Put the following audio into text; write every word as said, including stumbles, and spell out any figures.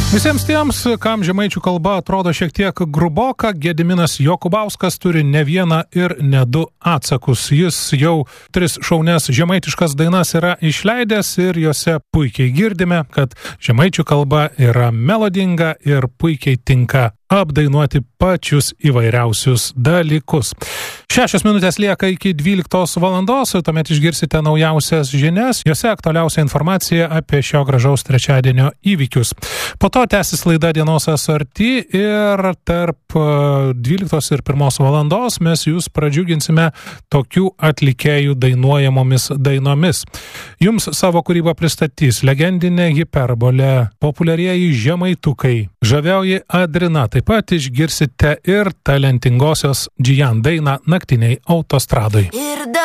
Visiems tiems, kam žemaičių kalba atrodo šiek tiek gruboka, Gediminas Jokubauskas turi ne vieną ir ne du atsakus. Jis jau tris šaunias žemaitiškas dainas yra išleidęs ir jose puikiai girdime, kad žemaičių kalba yra melodinga ir puikiai tinka apdainuoti pačius įvairiausius dalykus. Šešios minutės lieka iki dvyliktos valandos, tuomet išgirsite naujausias žinias, jose aktualiausia informacija apie šio gražaus trečiadienio įvykius. Po to tęsis laida Dienos asorti ir tarp dvyliktos ir pirmos valandos mes jūs pradžiuginsime tokių atlikėjų dainuojamomis dainomis. Jums savo kūrybą pristatys legendinė hiperbolė, populiarieji žemaitukai, žavioji Adrina. Taip pat išgirsite ir talentingosios Džijan dainą Naktiniai autostradoj.